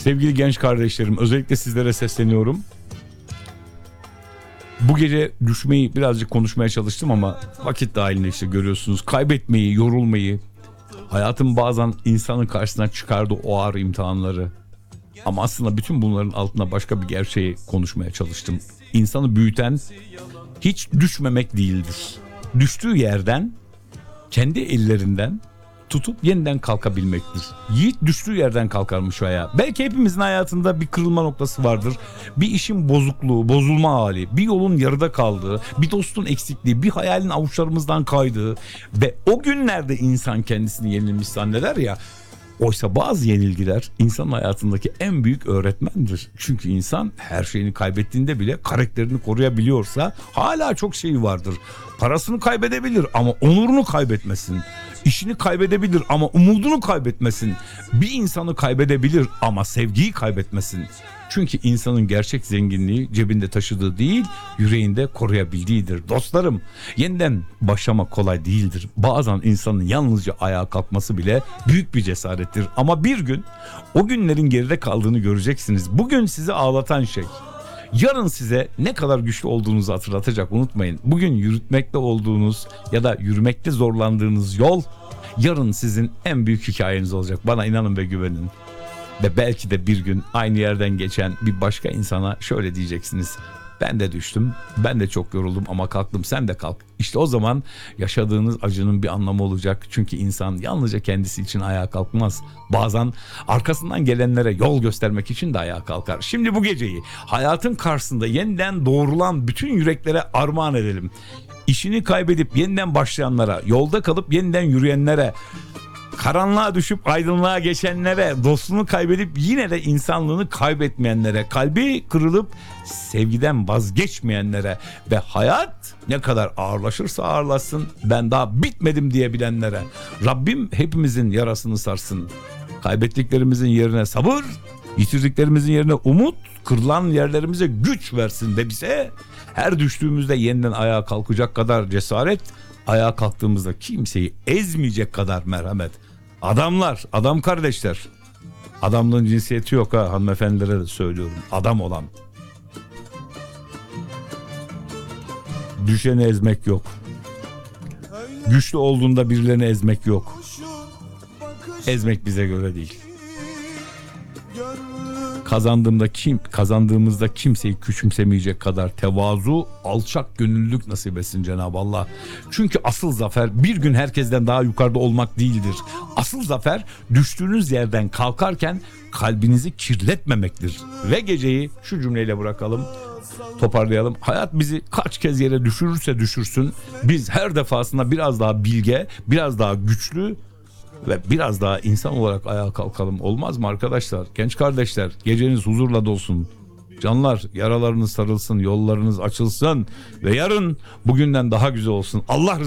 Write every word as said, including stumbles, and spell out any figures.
Sevgili genç kardeşlerim, özellikle sizlere sesleniyorum. Bu gece düşmeyi birazcık konuşmaya çalıştım ama vakit dahilinde işte görüyorsunuz. Kaybetmeyi, yorulmayı, hayatın bazen insanın karşısına çıkardığı o ağır imtihanları. Ama aslında bütün bunların altında başka bir gerçeği konuşmaya çalıştım. İnsanı büyüten hiç düşmemek değildir. Düştüğü yerden, kendi ellerinden tutup yeniden kalkabilmektir. Yiğit düştüğü yerden kalkarmış ayağa. Belki hepimizin hayatında bir kırılma noktası vardır. Bir işin bozukluğu, bozulma hali, bir yolun yarıda kaldığı, bir dostun eksikliği, bir hayalin avuçlarımızdan kaydığı ve o günlerde insan kendisini yenilmiş zanneder ya. Oysa bazı yenilgiler insanın hayatındaki en büyük öğretmendir. Çünkü insan her şeyini kaybettiğinde bile karakterini koruyabiliyorsa hala çok şeyi vardır. Parasını kaybedebilir ama onurunu kaybetmesin. İşini kaybedebilir ama umudunu kaybetmesin. Bir insanı kaybedebilir ama sevgiyi kaybetmesin. Çünkü insanın gerçek zenginliği cebinde taşıdığı değil, yüreğinde koruyabildiğidir. Dostlarım, yeniden başlamak kolay değildir. Bazen insanın yalnızca ayağa kalkması bile büyük bir cesarettir. Ama bir gün o günlerin geride kaldığını göreceksiniz. Bugün sizi ağlatan şey yarın size ne kadar güçlü olduğunuzu hatırlatacak, unutmayın. Bugün yürütmekte olduğunuz ya da yürümekte zorlandığınız yol yarın sizin en büyük hikayeniz olacak. Bana inanın ve güvenin. Ve belki de bir gün aynı yerden geçen bir başka insana şöyle diyeceksiniz. Ben de düştüm, ben de çok yoruldum ama kalktım, sen de kalk. İşte o zaman yaşadığınız acının bir anlamı olacak. Çünkü insan yalnızca kendisi için ayağa kalkmaz. Bazen arkasından gelenlere yol göstermek için de ayağa kalkar. Şimdi bu geceyi hayatın karşısında yeniden doğrulan bütün yüreklere armağan edelim. İşini kaybedip yeniden başlayanlara, yolda kalıp yeniden yürüyenlere, karanlığa düşüp aydınlığa geçenlere, dostluğunu kaybedip yine de insanlığını kaybetmeyenlere, kalbi kırılıp sevgiden vazgeçmeyenlere ve hayat ne kadar ağırlaşırsa ağırlaşsın ben daha bitmedim diyebilenlere, Rabbim hepimizin yarasını sarsın. Kaybettiklerimizin yerine sabır, yitirdiklerimizin yerine umut, kırılan yerlerimize güç versin ve bize her düştüğümüzde yeniden ayağa kalkacak kadar cesaret, ayağa kalktığımızda kimseyi ezmeyecek kadar merhamet. Adamlar, adam kardeşler. Adamlığın cinsiyeti yok ha, hanımefendilere de söylüyorum. Adam olan. Düşeni ezmek yok. Güçlü olduğunda birilerini ezmek yok. Ezmek bize göre değil. Kazandığımda kim, kazandığımızda kimseyi küçümsemeyecek kadar tevazu, alçak gönüllülük nasip etsin Cenab-ı Allah. Çünkü asıl zafer bir gün herkesten daha yukarıda olmak değildir. Asıl zafer düştüğünüz yerden kalkarken kalbinizi kirletmemektir. Ve geceyi şu cümleyle bırakalım, toparlayalım. Hayat bizi kaç kez yere düşürürse düşürsün, biz her defasında biraz daha bilge, biraz daha güçlü ve biraz daha insan olarak ayağa kalkalım. Olmaz mı arkadaşlar? Genç kardeşler, geceniz huzurla dolsun. Canlar, yaralarınız sarılsın, yollarınız açılsın ve yarın bugünden daha güzel olsun. Allah rızası